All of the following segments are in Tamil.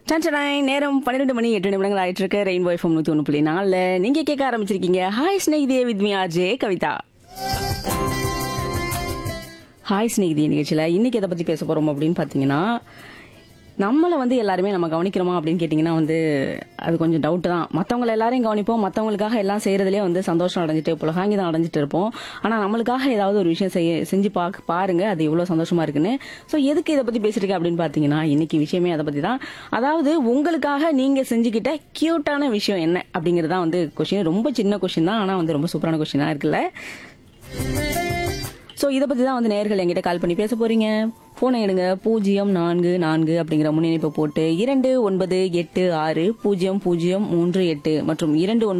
சன்சனாய் நேரம் 12 மணி 8 நிமிடங்கள் ஆயிட்டு இருக்கு. ரெயின்போ எஃப்எம் 101.4 நீங்க கேட்க ஆரம்பிச்சிருக்கீங்க. Hi ஸ்நேகிதியே with me RJ Kavitha. Hi Snehithi நிகழ்ச்சியில் இன்னைக்கு எதை பற்றி பேச போகிறோம் அப்படின்னு பார்த்தீங்கன்னா, நம்மளை வந்து எல்லாருமே நம்ம கவனிக்கிறோமா அப்படின்னு கேட்டிங்கன்னா அது கொஞ்சம் டவுட் தான். மற்றவங்களை எல்லாரையும் கவனிப்போம், மற்றவங்களுக்காக எல்லாம் செய்கிறதுலேயே சந்தோஷம் அடைஞ்சிட்டு புலகாங்கிதம் அடைஞ்சிட்டு இருப்போம். ஆனால் நம்மளுக்காக ஏதாவது ஒரு விஷயம் செஞ்சு பாருங்க, அது எவ்வளோ சந்தோஷமா இருக்குன்னு. ஸோ எதுக்கு இதை பற்றி பேசியிருக்கேன் அப்படின்னு பார்த்தீங்கன்னா, இன்னைக்கு விஷயமே அதை பற்றி தான். அதாவது உங்களுக்காக நீங்கள் செஞ்சுக்கிட்ட க்யூட்டான விஷயம் என்ன அப்படிங்கிறது தான் கொஷின். ரொம்ப சின்ன கொஷின் தான், ஆனால் ரொம்ப சூப்பரான கொஷினாக இருக்குல்ல. ஸோ இதை பற்றி தான் நேயர்கள் என்கிட்ட கால் பண்ணி பேச போறீங்க. போனை எடுங்க 044 அப்படிங்கிற முன்னிணைப்பை போட்டு 29860038 மற்றும்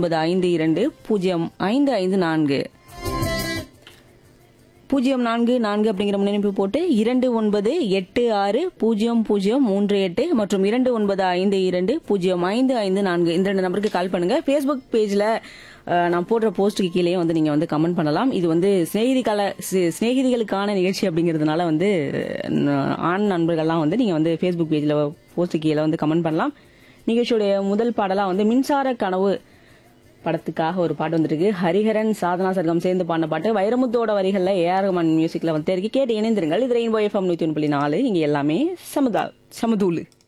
2952055554 044 அப்படிங்கிற முன்னிணைப்பு போட்டு 29860038 மற்றும் 2952055554 இந்த 2 நம்பருக்கு கால் பண்ணுங்க. ஃபேஸ்புக் பேஜ்ல நான் போடுற போஸ்ட்டுக்கு கீழே நீங்க கமெண்ட் பண்ணலாம். இது சிநேகிதிகளுக்கான நிகழ்ச்சி அப்படிங்கிறதுனால ஆண் நண்பர்கள்லாம் நீங்க ஃபேஸ்புக் பேஜ்ல போஸ்ட்டுக்கு கீழே கமெண்ட் பண்ணலாம். நிகழ்ச்சியுடைய முதல் பாடலா மின்சார கனவு படத்துக்காக ஒரு பாட்டு வந்திருக்கு. ஹரிஹரன் சாதனா சர்க்கம் சேர்ந்து பாடின பாட்டு. வைரமுத்தோட வரிகள்ல ஏஆர் ரஹ்மான் மியூசிக்ல இருக்கு. கேட்டு இணைந்திருங்கள். இது ரெயின்போ எஃப்எம் 101.4. இங்க எல்லாமே சமதூளு.